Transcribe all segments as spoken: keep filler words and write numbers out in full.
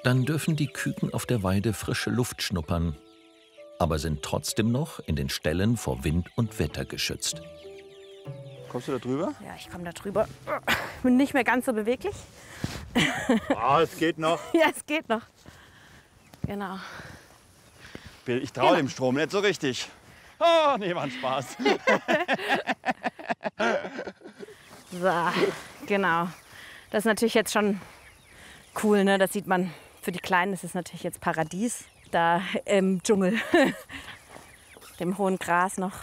Dann dürfen die Küken auf der Weide frische Luft schnuppern, aber sind trotzdem noch in den Ställen vor Wind und Wetter geschützt. Kommst du da drüber? Ja, ich komme da drüber. Bin nicht mehr ganz so beweglich. Ah, es geht noch. Ja, es geht noch. Genau. Ich traue Genau. dem Strom nicht so richtig. Oh, nee, war ein Spaß. So, genau. Das ist natürlich jetzt schon cool, ne? Das sieht man, für die Kleinen ist es natürlich jetzt Paradies. Da im Dschungel, dem hohen Gras noch.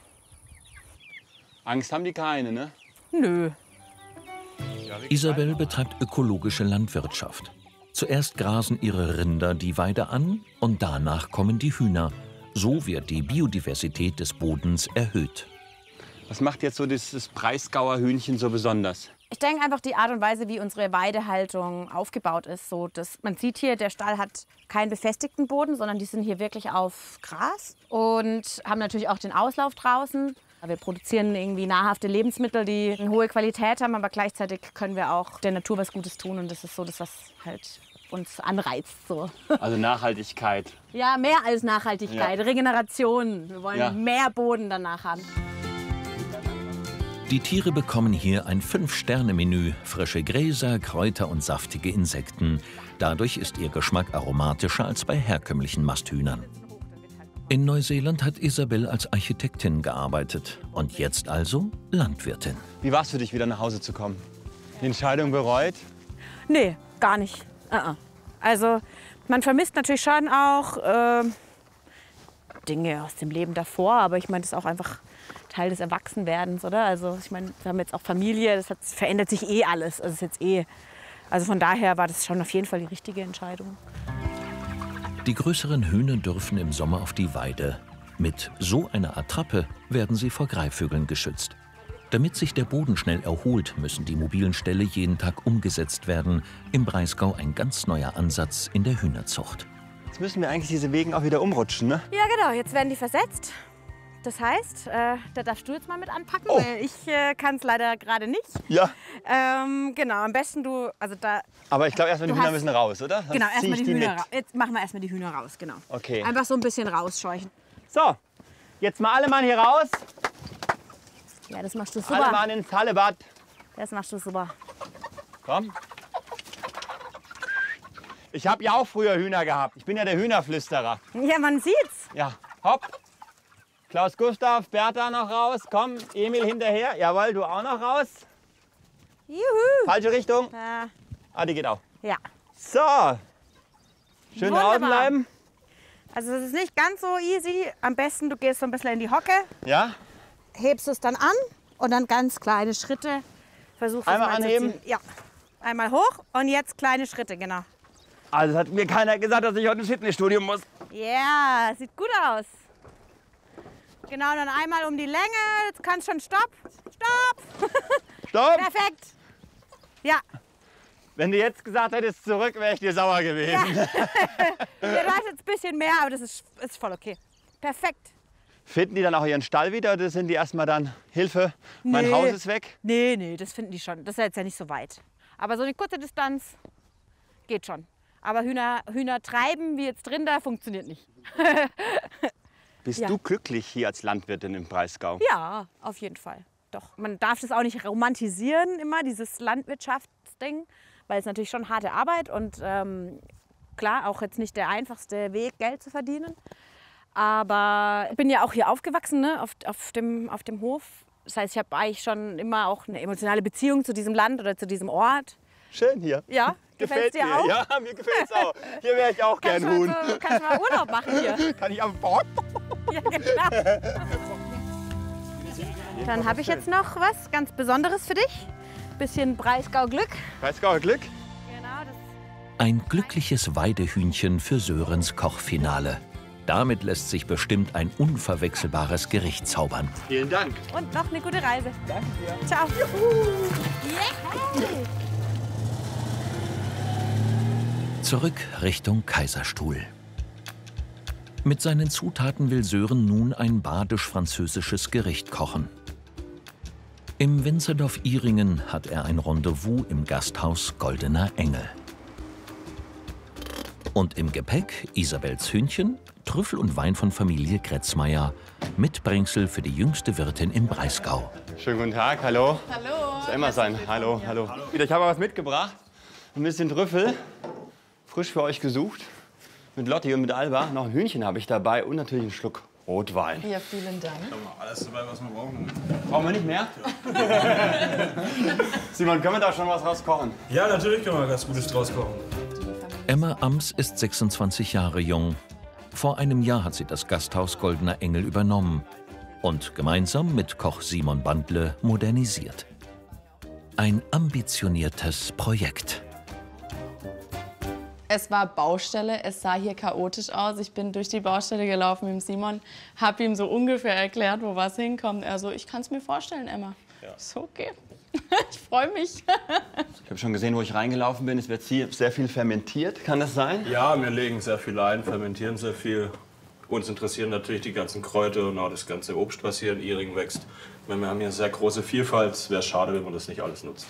Angst haben die keine, ne? Nö. Isabel betreibt ökologische Landwirtschaft. Zuerst grasen ihre Rinder die Weide an und danach kommen die Hühner. So wird die Biodiversität des Bodens erhöht. Was macht jetzt so dieses Breisgauer Hühnchen so besonders? Ich denke einfach die Art und Weise, wie unsere Weidehaltung aufgebaut ist. So, dass man sieht hier, der Stall hat keinen befestigten Boden, sondern die sind hier wirklich auf Gras und haben natürlich auch den Auslauf draußen. Wir produzieren irgendwie nahrhafte Lebensmittel, die eine hohe Qualität haben, aber gleichzeitig können wir auch der Natur was Gutes tun. Und das ist so das, was halt uns anreizt. So. Also Nachhaltigkeit. Ja, mehr als Nachhaltigkeit, Ja. Regeneration. Wir wollen Ja. mehr Boden danach haben. Die Tiere bekommen hier ein Fünf-Sterne-Menü, frische Gräser, Kräuter und saftige Insekten. Dadurch ist ihr Geschmack aromatischer als bei herkömmlichen Masthühnern. In Neuseeland hat Isabel als Architektin gearbeitet und jetzt also Landwirtin. Wie war es für dich, wieder nach Hause zu kommen? Die Entscheidung bereut? Nee, gar nicht. Uh-uh. Also man vermisst natürlich schon auch äh, Dinge aus dem Leben davor, aber ich meine, das ist auch einfach Teil des Erwachsenwerdens, oder? Also ich meine, wir haben jetzt auch Familie, das hat, verändert sich eh alles. Also, ist jetzt eh, also von daher war das schon auf jeden Fall die richtige Entscheidung. Die größeren Hühner dürfen im Sommer auf die Weide. Mit so einer Attrappe werden sie vor Greifvögeln geschützt. Damit sich der Boden schnell erholt, müssen die mobilen Ställe jeden Tag umgesetzt werden. Im Breisgau ein ganz neuer Ansatz in der Hühnerzucht. Jetzt müssen wir eigentlich diese Wegen auch wieder umrutschen, ne? Ja, genau, jetzt werden die versetzt. Das heißt, äh, da darfst du jetzt mal mit anpacken, Oh. weil ich äh, kann es leider gerade nicht. Ja. Ähm, genau, am besten du, also da, Aber ich glaube, erstmal die Du Hühner hast- müssen raus, oder? Sonst genau, zieh erstmal ich die Hühner mit. raus. Jetzt machen wir erstmal die Hühner raus, genau. Okay. Einfach so ein bisschen rausscheuchen. So, jetzt mal alle Mann hier raus. Ja, das machst du Alle super. Mann ins Hallebad. Das machst du super. Komm. Ich habe ja auch früher Hühner gehabt. Ich bin ja der Hühnerflüsterer. Ja, man sieht's. Ja, hopp. Klaus Gustav, Bertha noch raus. Komm, Emil hinterher. Jawohl, du auch noch raus. Juhu. Falsche Richtung. Äh, Ah, die geht auch. ja. So. Schön Wunderbar. draußen bleiben. Also es ist nicht ganz so easy. Am besten, du gehst so ein bisschen in die Hocke, Ja. hebst es dann an und dann ganz kleine Schritte. Versuchst es Einmal mal zu anheben. ziehen. Ja. Einmal hoch und jetzt kleine Schritte, genau. Also es hat mir keiner gesagt, dass ich heute ins Fitnessstudio muss. Ja, sieht gut aus. Genau, dann einmal um die Länge. Jetzt kannst schon Stopp. Stopp. Stopp. Perfekt. Ja. Wenn du jetzt gesagt hättest zurück, wäre ich dir sauer gewesen. Ja. Ja, du hast jetzt ein bisschen mehr, aber das ist, ist voll okay. Perfekt. Finden die dann auch ihren Stall wieder oder sind die erstmal dann Hilfe? Mein Nee. Haus ist weg. Nee, nee, das finden die schon. Das ist jetzt ja nicht so weit. Aber so eine kurze Distanz geht schon. Aber Hühner, Hühner treiben wie jetzt Rinder funktioniert nicht. Bist Ja. du glücklich hier als Landwirtin im Breisgau? Ja, auf jeden Fall. Doch. Man darf das auch nicht romantisieren, immer, dieses Landwirtschaftsding, weil es natürlich schon harte Arbeit und ähm, klar, auch jetzt nicht der einfachste Weg, Geld zu verdienen. Aber ich bin ja auch hier aufgewachsen, ne, auf, auf, dem, auf dem Hof. Das heißt, ich habe eigentlich schon immer auch eine emotionale Beziehung zu diesem Land oder zu diesem Ort. Schön hier. Ja, gefällt Gefällt dir mir. auch? Ja, mir gefällt es auch. Hier wäre ich auch Kannst gern du Huhn. mal, so, kannst du mal Urlaub machen hier. Kann ich am Bord? Ja, genau. Dann habe ich jetzt noch was ganz Besonderes für dich. Bisschen Breisgau-Glück. Breisgauer Glück. Genau, das Ein glückliches Weidehühnchen für Sörens Kochfinale. Damit lässt sich bestimmt ein unverwechselbares Gericht zaubern. Vielen Dank. und noch eine gute Reise. Danke dir. Ciao. Yeah. Zurück Richtung Kaiserstuhl. Mit seinen Zutaten will Sören nun ein badisch-französisches Gericht kochen. Im Winzerdorf Ihringen hat er ein Rendezvous im Gasthaus Goldener Engel. Und im Gepäck Isabels Hühnchen, Trüffel und Wein von Familie Kretzmeier. Mitbringsel für die jüngste Wirtin im Breisgau. Schönen guten Tag, hallo. Hallo. Muss Emma sein. Hallo, hallo. Wieder, ich habe was mitgebracht. Ein bisschen Trüffel. Frisch für euch gesucht. Mit Lotti und mit Alba. Noch ein Hühnchen habe ich dabei und natürlich einen Schluck Rotwein. Ja, vielen Dank. Alles dabei, was wir brauchen. Brauchen wir nicht mehr? Simon, können wir da schon was rauskochen? Ja, natürlich können wir ganz Gutes draus kochen. Emma Ams ist sechsundzwanzig Jahre jung. Vor einem Jahr hat sie das Gasthaus Goldener Engel übernommen und gemeinsam mit Koch Simon Bandle modernisiert. Ein ambitioniertes Projekt. Es war Baustelle, es sah hier chaotisch aus. Ich bin durch die Baustelle gelaufen mit dem Simon, habe ihm so ungefähr erklärt, wo was hinkommt. Er so, ich kann es mir vorstellen, Emma. Ja. Ich so, okay, ich freue mich. Ich habe schon gesehen, wo ich reingelaufen bin. Es wird hier sehr viel fermentiert. Kann das sein? Ja, wir legen sehr viel ein, fermentieren sehr viel. Uns interessieren natürlich die ganzen Kräuter und auch das ganze Obst, was hier in Ihringen wächst. Wir haben hier eine sehr große Vielfalt. Es wäre schade, wenn man das nicht alles nutzt.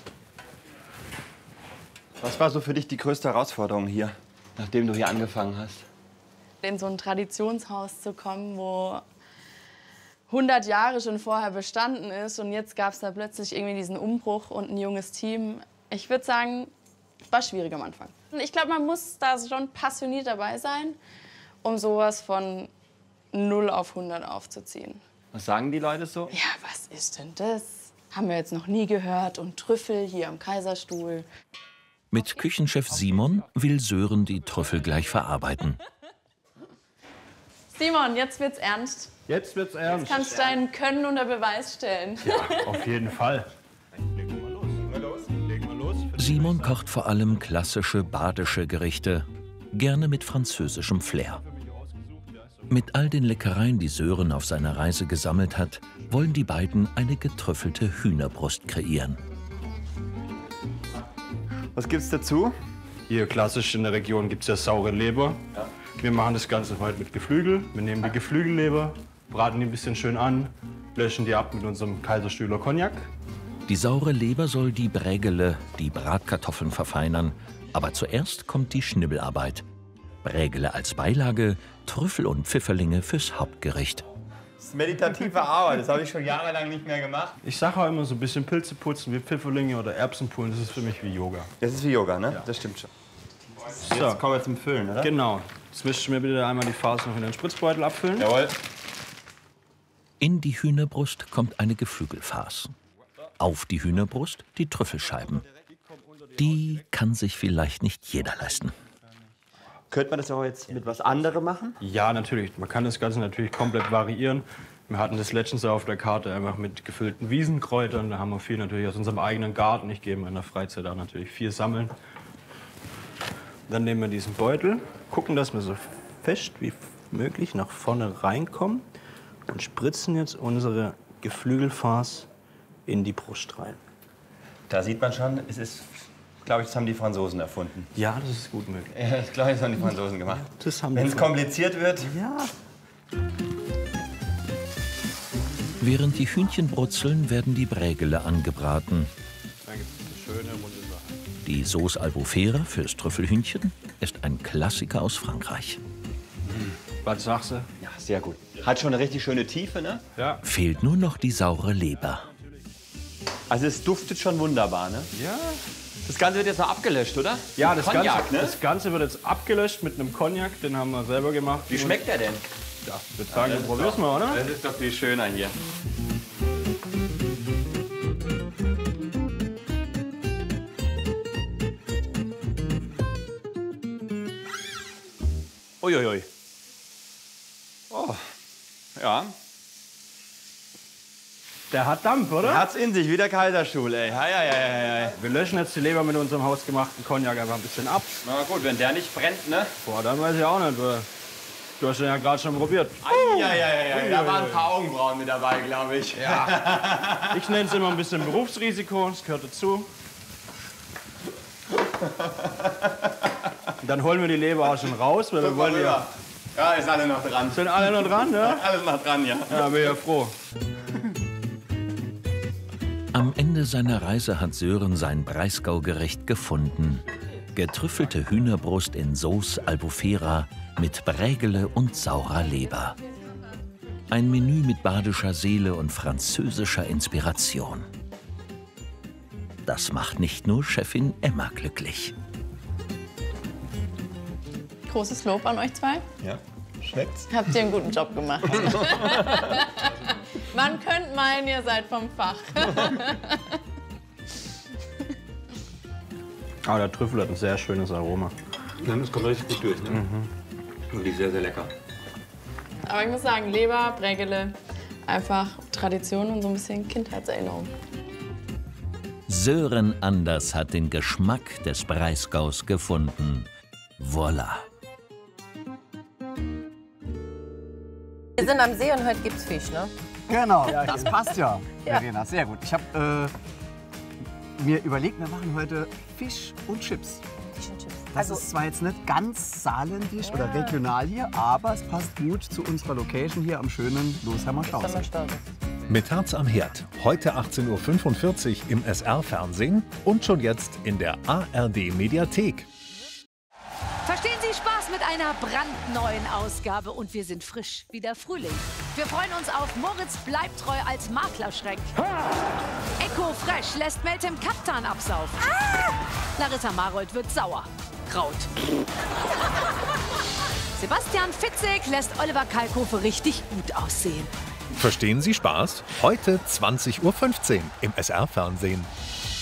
Was war so für dich die größte Herausforderung hier, nachdem du hier angefangen hast? In so ein Traditionshaus zu kommen, wo hundert Jahre schon vorher bestanden ist und jetzt gab es da plötzlich irgendwie diesen Umbruch und ein junges Team. Ich würde sagen, war schwierig am Anfang. Ich glaube, man muss da schon passioniert dabei sein, um sowas von null auf hundert aufzuziehen. Was sagen die Leute so? Ja, was ist denn das? Haben wir jetzt noch nie gehört. Und Trüffel hier am Kaiserstuhl. Mit Küchenchef Simon will Sören die Trüffel gleich verarbeiten. Simon, jetzt wird's ernst. Jetzt wird's ernst. Jetzt kannst du dein Können unter Beweis stellen. Ja, auf jeden Fall. Legen wir mal los. Legen wir los. Legen wir los. Simon kocht vor allem klassische badische Gerichte, gerne mit französischem Flair. Mit all den Leckereien, die Sören auf seiner Reise gesammelt hat, wollen die beiden eine getrüffelte Hühnerbrust kreieren. Was gibt's dazu? Hier klassisch in der Region gibt es ja saure Leber. Ja. Wir machen das Ganze heute mit Geflügel. Wir nehmen die Geflügelleber, braten die ein bisschen schön an, löschen die ab mit unserem Kaiserstühler Cognac. Die saure Leber soll die Brägele, die Bratkartoffeln, verfeinern. Aber zuerst kommt die Schnibbelarbeit. Brägele als Beilage, Trüffel und Pfifferlinge fürs Hauptgericht. Das ist meditative Arbeit, das habe ich schon jahrelang nicht mehr gemacht. Ich sage auch immer, so ein bisschen Pilze putzen wie Pfifferlinge oder Erbsenpullen, das ist für mich wie Yoga. Das ist wie Yoga, ne? Ja. Das stimmt schon. So. Jetzt kommen wir zum Füllen, oder? Genau. Jetzt mischst du mir bitte einmal die Farce noch in den Spritzbeutel abfüllen. Jawohl. In die Hühnerbrust kommt eine Geflügelfarce. Auf die Hühnerbrust die Trüffelscheiben. Die kann sich vielleicht nicht jeder leisten. Könnte man das auch jetzt mit was anderem machen? Ja, natürlich. Man kann das Ganze natürlich komplett variieren. Wir hatten das letztens auf der Karte einfach mit gefüllten Wiesenkräutern. Da haben wir viel natürlich aus unserem eigenen Garten. Ich gehe in meiner Freizeit auch natürlich viel sammeln. Dann nehmen wir diesen Beutel, gucken, dass wir so fest wie möglich nach vorne reinkommen und spritzen jetzt unsere Geflügelfarce in die Brust rein. Da sieht man schon, es ist, glaube ich, das haben die Franzosen erfunden. Ja, das ist gut möglich. Ja, das glaube ich, das haben die Franzosen gemacht. Das haben Wenn es die kompliziert wird. Ja. Während die Hühnchen brutzeln, werden die Brägele angebraten. Dann gibt es eine schöne runde Sache. Die Sauce Albufera fürs Trüffelhühnchen ist ein Klassiker aus Frankreich. Was sagst du? Ja, sehr gut. Hat schon eine richtig schöne Tiefe, ne? Ja. Fehlt nur noch die saure Leber. Also es duftet schon wunderbar, ne? Ja. Das Ganze wird jetzt noch abgelöscht, oder? Ja, das, Cognac, Ganze, ne? das Ganze wird jetzt abgelöscht mit einem Cognac, den haben wir selber gemacht. Wie schmeckt der denn? Ja, ich würde sagen, ja, probier's mal, oder? Das ist doch viel schöner hier. Uiuiui. Oh, ja. Der hat Dampf, oder? Hat's in sich, wie der Kaiserstuhl, ey. Hei, hei, hei, hei. Wir löschen jetzt die Leber mit unserem hausgemachten Cognac einfach ein bisschen ab. Na gut, wenn der nicht brennt, ne? Boah, dann weiß ich auch nicht. Du hast den ja gerade schon probiert. Ja, ja, ja, ja. Da waren ein paar Augenbrauen mit dabei, glaube ich. Ja. Ich nenne es immer ein bisschen Berufsrisiko, das gehört dazu. Und dann holen wir die Leber auch schon raus, weil wir wollen ja... Ja, ist alle noch dran. Sind alle noch dran, ja? Alles noch dran, ja. Ja, bin ja froh. Am Ende seiner Reise hat Sören sein Breisgau-Gericht gefunden. Getrüffelte Hühnerbrust in Sauce Albufera mit Brägele und saurer Leber. Ein Menü mit badischer Seele und französischer Inspiration. Das macht nicht nur Chefin Emma glücklich. Großes Lob an euch zwei. Ja, schmeckt's? Habt ihr einen guten Job gemacht. Man könnte meinen, ihr seid vom Fach. Aber der Trüffel hat ein sehr schönes Aroma. Ja, das kommt richtig gut durch, ne? Mhm. Wirklich sehr, sehr lecker. Aber ich muss sagen, Leber, Brägele, einfach Tradition und so ein bisschen Kindheitserinnerung. Sören Anders hat den Geschmack des Breisgaus gefunden. Voilà. Wir sind am See und heute gibt's Fisch, ne? Genau, das passt ja, Verena. Sehr gut. Ich habe äh, mir überlegt, wir machen heute Fisch und Chips. Fisch und Chips. Das Also, ist zwar jetzt nicht ganz saarländisch oder regional hier, aber es passt gut zu unserer Location hier am schönen Losheimer Stausee. Mit Herz am Herd. Heute achtzehn Uhr fünfundvierzig im S R-Fernsehen und schon jetzt in der A R D-Mediathek. Verstehen Sie Spaß mit einer brandneuen Ausgabe und wir sind frisch wie der Frühling. Wir freuen uns auf Moritz bleibt treu als Maklerschreck. Eco Fresh lässt Meltem Kaptan absaufen. Ah! Larissa Marold wird sauer. Kraut. Sebastian Fitzek lässt Oliver Kalkofe richtig gut aussehen. Verstehen Sie Spaß? Heute zwanzig Uhr fünfzehn im S R-Fernsehen.